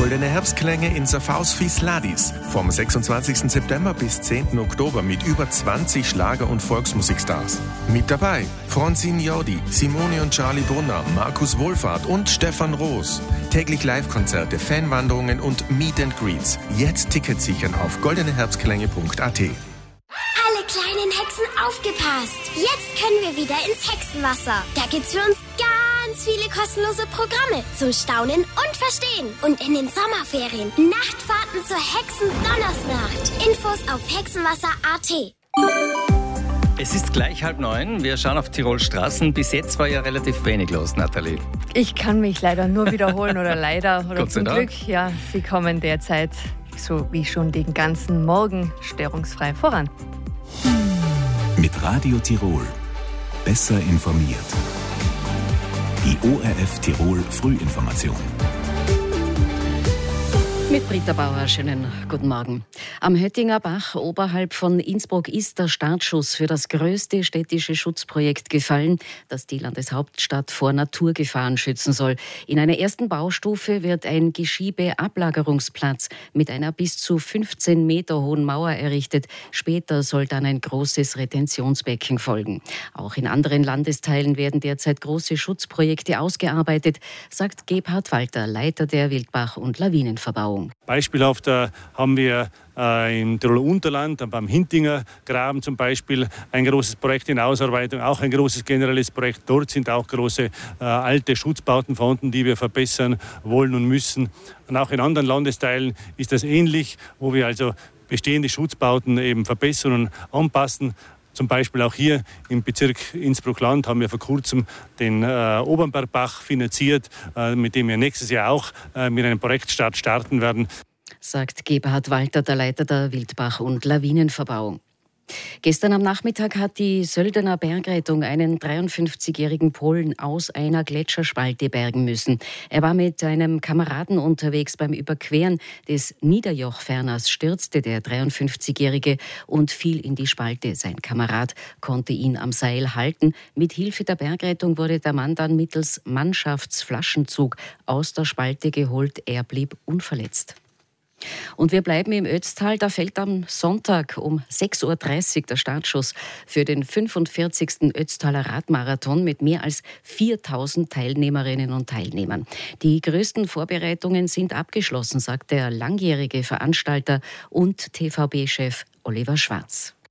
Goldene Herbstklänge in Safhaus Viesladis. Vom 26. September bis 10. Oktober mit über 20 Schlager- und Volksmusikstars. Mit dabei Francine Jordi, Simone und Charlie Brunner, Markus Wohlfahrt und Stefan Roos. Täglich Live-Konzerte, Fanwanderungen und Meet and Greets. Jetzt Tickets sichern auf goldeneherbstklänge.at. Alle kleinen Hexen aufgepasst! Jetzt können wir wieder ins Hexenwasser. Da gibt's für uns ganz viele kostenlose Programme zum Staunen und Verstehen. Und in den Sommerferien Nachtfahrten zur Hexen-Donnersnacht. Infos auf hexenwasser.at. Es ist gleich 8:30. Wir schauen auf Tirols Straßen. Bis jetzt war ja relativ wenig los, Nathalie. Ich kann mich leider nur wiederholen oder leider oder Gott sei zum Dank. Glück. Ja, sie kommen derzeit so wie schon den ganzen Morgen störungsfrei voran. Mit Radio Tirol. Besser informiert. Die ORF Tirol Frühinformation. Mit Britta Bauer, schönen guten Morgen. Am Höttinger Bach oberhalb von Innsbruck ist der Startschuss für das größte städtische Schutzprojekt gefallen, das die Landeshauptstadt vor Naturgefahren schützen soll. In einer ersten Baustufe wird ein Geschiebeablagerungsplatz mit einer bis zu 15 Meter hohen Mauer errichtet. Später soll dann ein großes Retentionsbecken folgen. Auch in anderen Landesteilen werden derzeit große Schutzprojekte ausgearbeitet, sagt Gebhard Walter, Leiter der Wildbach- und Lawinenverbauung. Beispielhaft haben wir im Tiroler Unterland, beim Hintinger Graben zum Beispiel, ein großes Projekt in Ausarbeitung, auch ein großes generelles Projekt. Dort sind auch große alte Schutzbauten vorhanden, die wir verbessern wollen und müssen. Und auch in anderen Landesteilen ist das ähnlich, wo wir also bestehende Schutzbauten eben verbessern und anpassen. Zum Beispiel auch hier im Bezirk Innsbruck-Land haben wir vor kurzem den Obernbergbach finanziert, mit dem wir nächstes Jahr auch mit einem Projektstart starten werden. Sagt Gebhard Walter, der Leiter der Wildbach- und Lawinenverbauung. Gestern am Nachmittag hat die Söldener Bergrettung einen 53-jährigen Polen aus einer Gletscherspalte bergen müssen. Er war mit einem Kameraden unterwegs. Beim Überqueren des Niederjochferners stürzte der 53-Jährige und fiel in die Spalte. Sein Kamerad konnte ihn am Seil halten. Mit Hilfe der Bergrettung wurde der Mann dann mittels Mannschaftsflaschenzug aus der Spalte geholt. Er blieb unverletzt. Und wir bleiben im Ötztal. Da fällt am Sonntag um 6.30 Uhr der Startschuss für den 45. Ötztaler Radmarathon mit mehr als 4.000 Teilnehmerinnen und Teilnehmern. Die größten Vorbereitungen sind abgeschlossen, sagt der langjährige Veranstalter und TVB-Chef Oliver Schwarz.